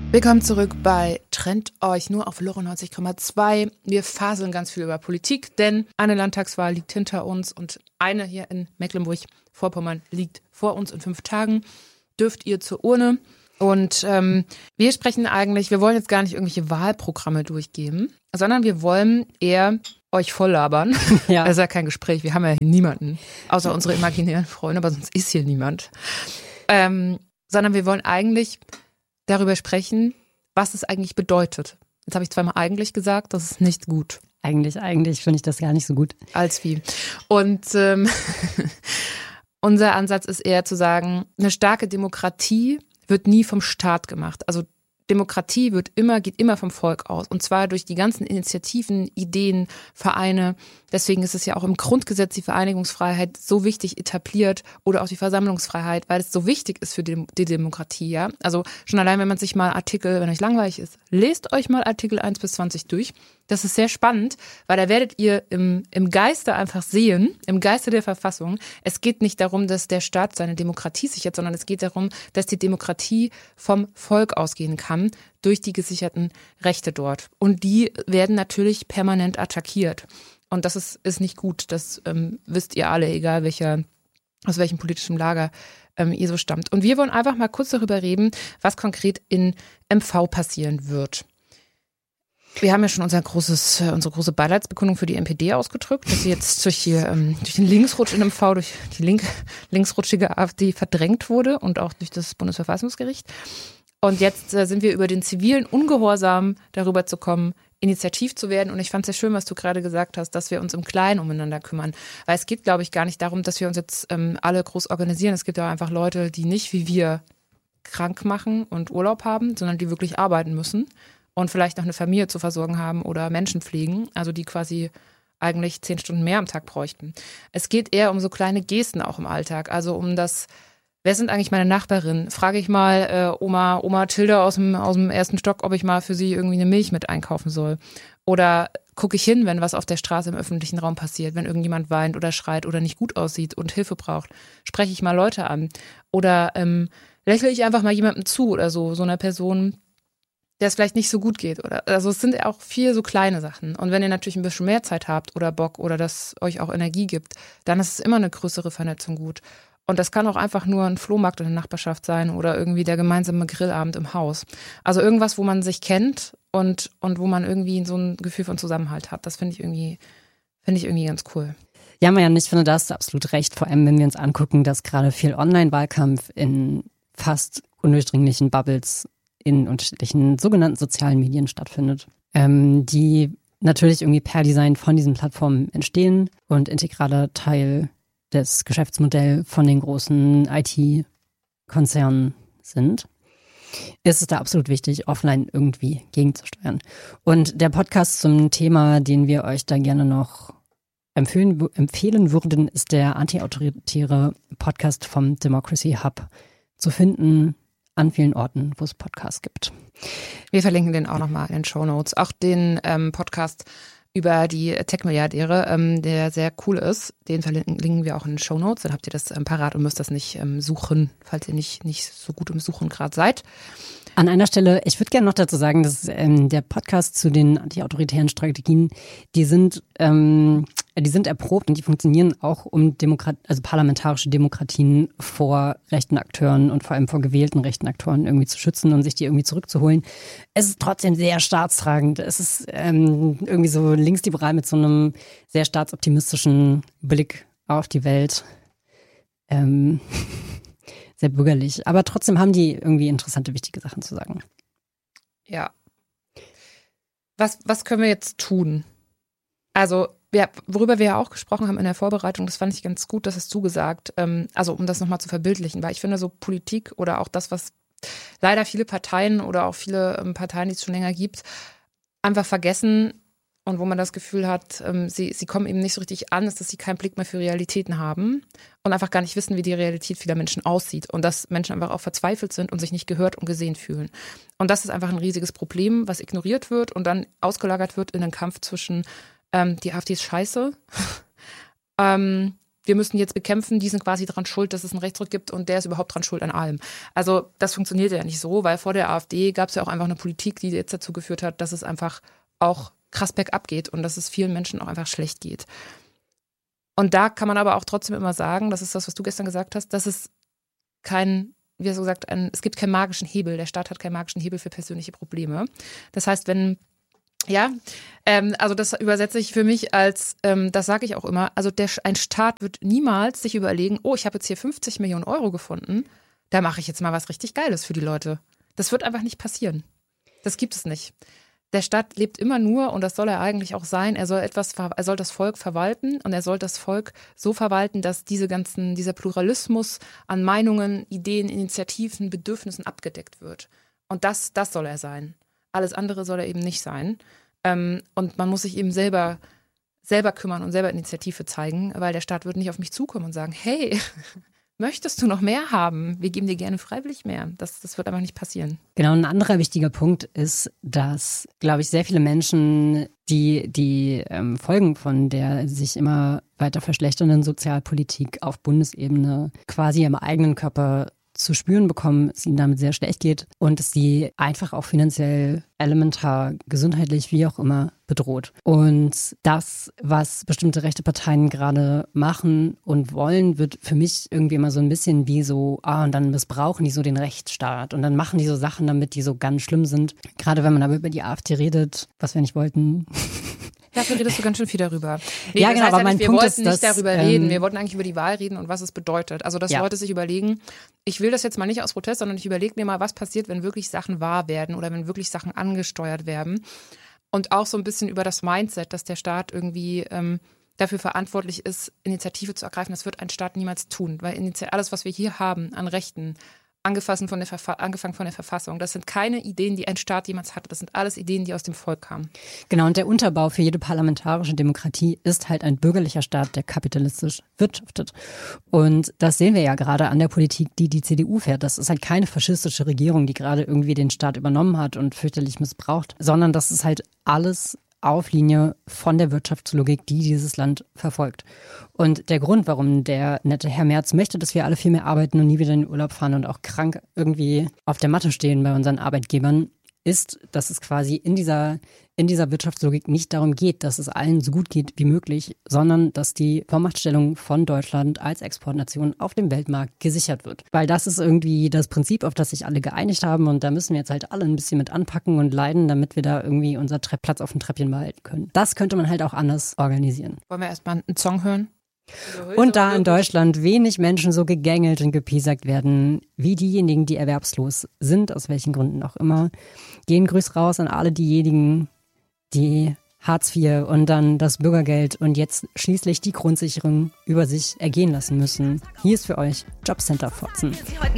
Willkommen zurück bei Trennt euch nur auf Loro 90,2. Wir faseln ganz viel über Politik, denn eine Landtagswahl liegt hinter uns und eine hier in Mecklenburg-Vorpommern liegt vor uns. In 5 Tagen dürft ihr zur Urne. Und wir wollen jetzt gar nicht irgendwelche Wahlprogramme durchgeben, sondern wir wollen eher euch voll labern. Ja. Das ist ja kein Gespräch, wir haben ja hier niemanden, außer unsere imaginären Freunde, aber sonst ist hier niemand. Sondern wir wollen eigentlich darüber sprechen, was es eigentlich bedeutet. Jetzt habe ich zweimal eigentlich gesagt, das ist nicht gut. Eigentlich finde ich das gar nicht so gut. Als wie. Und unser Ansatz ist eher zu sagen, eine starke Demokratie wird nie vom Staat gemacht. Also Demokratie geht immer vom Volk aus. Und zwar durch die ganzen Initiativen, Ideen, Vereine. Deswegen ist es ja auch im Grundgesetz die Vereinigungsfreiheit so wichtig etabliert oder auch die Versammlungsfreiheit, weil es so wichtig ist für die Demokratie. Ja? Also schon allein, wenn man sich mal wenn euch langweilig ist, lest euch mal Artikel 1 bis 20 durch. Das ist sehr spannend, weil da werdet ihr im Geiste einfach sehen, im Geiste der Verfassung, es geht nicht darum, dass der Staat seine Demokratie sichert, sondern es geht darum, dass die Demokratie vom Volk ausgehen kann, durch die gesicherten Rechte dort. Und die werden natürlich permanent attackiert. Und das ist nicht gut, das wisst ihr alle, egal aus welchem politischen Lager ihr so stammt. Und wir wollen einfach mal kurz darüber reden, was konkret in MV passieren wird. Wir haben ja schon unsere große Beileidsbekundung für die NPD ausgedrückt, dass sie jetzt durch den Linksrutsch in MV, durch die linksrutschige AfD verdrängt wurde und auch durch das Bundesverfassungsgericht. Und jetzt sind wir über den zivilen Ungehorsam darüber zu kommen, initiativ zu werden. Und ich fand es sehr schön, was du gerade gesagt hast, dass wir uns im Kleinen umeinander kümmern. Weil es geht, glaube ich, gar nicht darum, dass wir uns jetzt alle groß organisieren. Es gibt ja einfach Leute, die nicht wie wir krank machen und Urlaub haben, sondern die wirklich arbeiten müssen und vielleicht noch eine Familie zu versorgen haben oder Menschen pflegen, also die quasi eigentlich 10 Stunden mehr am Tag bräuchten. Es geht eher um so kleine Gesten auch im Alltag, also um das, wer sind eigentlich meine Nachbarinnen? Frage ich mal Oma Tilda aus dem 1. Stock, ob ich mal für sie irgendwie eine Milch mit einkaufen soll. Oder gucke ich hin, wenn was auf der Straße im öffentlichen Raum passiert, wenn irgendjemand weint oder schreit oder nicht gut aussieht und Hilfe braucht, spreche ich mal Leute an. Oder lächle ich einfach mal jemandem zu oder so einer Person, der es vielleicht nicht so gut geht. Also es sind ja auch viel so kleine Sachen. Und wenn ihr natürlich ein bisschen mehr Zeit habt oder Bock oder das euch auch Energie gibt, dann ist es immer eine größere Vernetzung gut. Und das kann auch einfach nur ein Flohmarkt in der Nachbarschaft sein oder irgendwie der gemeinsame Grillabend im Haus. Also irgendwas, wo man sich kennt und wo man irgendwie so ein Gefühl von Zusammenhalt hat. Das finde ich irgendwie ganz cool. Ja, Marianne, ich finde, da hast du absolut recht. Vor allem, wenn wir uns angucken, dass gerade viel Online-Wahlkampf in fast undurchdringlichen Bubbles in unterschiedlichen sogenannten sozialen Medien stattfindet, die natürlich irgendwie per Design von diesen Plattformen entstehen und integraler Teil des Geschäftsmodells von den großen IT-Konzernen sind, ist es da absolut wichtig, offline irgendwie gegenzusteuern. Und der Podcast zum Thema, den wir euch da gerne noch empfehlen würden, ist der anti-autoritäre Podcast vom Democracy Hub, zu finden an vielen Orten, wo es Podcasts gibt. Wir verlinken den auch nochmal in den Shownotes. Auch den Podcast über die Tech-Milliardäre, der sehr cool ist, den verlinken wir auch in den Shownotes. Dann habt ihr das parat und müsst das nicht suchen, falls ihr nicht so gut im Suchen gerade seid. An einer Stelle, ich würde gerne noch dazu sagen, dass der Podcast zu den antiautoritären Strategien, die sind erprobt und die funktionieren auch, um parlamentarische Demokratien vor rechten Akteuren und vor allem vor gewählten rechten Akteuren irgendwie zu schützen und sich die irgendwie zurückzuholen. Es ist trotzdem sehr staatstragend. Es ist irgendwie so linksliberal mit so einem sehr staatsoptimistischen Blick auf die Welt. Sehr bürgerlich. Aber trotzdem haben die irgendwie interessante, wichtige Sachen zu sagen. Ja. Was können wir jetzt tun? Also, worüber wir ja auch gesprochen haben in der Vorbereitung, das fand ich ganz gut, das hast du gesagt, also um das nochmal zu verbildlichen, weil ich finde, so Politik oder auch das, was leider viele Parteien oder auch viele Parteien, die es schon länger gibt, einfach vergessen und wo man das Gefühl hat, sie kommen eben nicht so richtig an, ist, dass sie keinen Blick mehr für Realitäten haben und einfach gar nicht wissen, wie die Realität vieler Menschen aussieht und dass Menschen einfach auch verzweifelt sind und sich nicht gehört und gesehen fühlen. Und das ist einfach ein riesiges Problem, was ignoriert wird und dann ausgelagert wird in den Kampf zwischen die AfD ist scheiße, wir wir müssen jetzt bekämpfen, die sind quasi dran schuld, dass es einen Rechtsruck gibt und der ist überhaupt dran schuld an allem. Also das funktioniert ja nicht so, weil vor der AfD gab es ja auch einfach eine Politik, die jetzt dazu geführt hat, dass es einfach auch krass bergab geht und dass es vielen Menschen auch einfach schlecht geht. Und da kann man aber auch trotzdem immer sagen, das ist das, was du gestern gesagt hast, dass es wie hast du gesagt, es gibt keinen magischen Hebel. Der Staat hat keinen magischen Hebel für persönliche Probleme. Das heißt, also das übersetze ich für mich als, das sage ich auch immer, also ein Staat wird niemals sich überlegen, oh, ich habe jetzt hier 50 Millionen Euro gefunden, da mache ich jetzt mal was richtig Geiles für die Leute. Das wird einfach nicht passieren. Das gibt es nicht. Der Staat lebt immer nur, und das soll er eigentlich auch sein, er soll das Volk verwalten und er soll das Volk so verwalten, dass dieser Pluralismus an Meinungen, Ideen, Initiativen, Bedürfnissen abgedeckt wird. Und das soll er sein. Alles andere soll er eben nicht sein. Und man muss sich eben selber kümmern und selber Initiative zeigen, weil der Staat wird nicht auf mich zukommen und sagen, hey, möchtest du noch mehr haben? Wir geben dir gerne freiwillig mehr. Das wird einfach nicht passieren. Genau, ein anderer wichtiger Punkt ist, dass, glaube ich, sehr viele Menschen die Folgen von der sich immer weiter verschlechternden Sozialpolitik auf Bundesebene quasi im eigenen Körper zu spüren bekommen, es ihnen damit sehr schlecht geht und es sie einfach auch finanziell, elementar, gesundheitlich, wie auch immer, bedroht. Und das, was bestimmte rechte Parteien gerade machen und wollen, wird für mich irgendwie immer so ein bisschen wie so, und dann missbrauchen die so den Rechtsstaat und dann machen die so Sachen, damit die so ganz schlimm sind. Gerade wenn man aber über die AfD redet, was wir nicht wollten. Dafür redest du ganz schön viel darüber. Nee, ja, genau, aber mein Punkt ist, wir wollten nicht darüber reden. Wir wollten eigentlich über die Wahl reden und was es bedeutet. Also, dass Leute sich überlegen, ich will das jetzt mal nicht aus Protest, sondern ich überlege mir mal, was passiert, wenn wirklich Sachen wahr werden oder wenn wirklich Sachen angesteuert werden. Und auch so ein bisschen über das Mindset, dass der Staat irgendwie dafür verantwortlich ist, Initiative zu ergreifen. Das wird ein Staat niemals tun, weil alles, was wir hier haben an Rechten, angefangen von der Verfassung. Das sind keine Ideen, die ein Staat jemals hatte. Das sind alles Ideen, die aus dem Volk kamen. Genau, und der Unterbau für jede parlamentarische Demokratie ist halt ein bürgerlicher Staat, der kapitalistisch wirtschaftet. Und das sehen wir ja gerade an der Politik, die CDU fährt. Das ist halt keine faschistische Regierung, die gerade irgendwie den Staat übernommen hat und fürchterlich missbraucht, sondern das ist halt alles auf Linie von der Wirtschaftslogik, die dieses Land verfolgt. Und der Grund, warum der nette Herr Merz möchte, dass wir alle viel mehr arbeiten und nie wieder in den Urlaub fahren und auch krank irgendwie auf der Matte stehen bei unseren Arbeitgebern, ist, dass es quasi in dieser Wirtschaftslogik nicht darum geht, dass es allen so gut geht wie möglich, sondern dass die Vormachtstellung von Deutschland als Exportnation auf dem Weltmarkt gesichert wird. Weil das ist irgendwie das Prinzip, auf das sich alle geeinigt haben und da müssen wir jetzt halt alle ein bisschen mit anpacken und leiden, damit wir da irgendwie unser Platz auf dem Treppchen behalten können. Das könnte man halt auch anders organisieren. Wollen wir erstmal einen Song hören? Und da in Deutschland wenig Menschen so gegängelt und gepiesackt werden wie diejenigen, die erwerbslos sind, aus welchen Gründen auch immer, gehen Grüß raus an alle diejenigen, die Hartz IV und dann das Bürgergeld und jetzt schließlich die Grundsicherung über sich ergehen lassen müssen. Hier ist für euch Jobcenter Fotzen.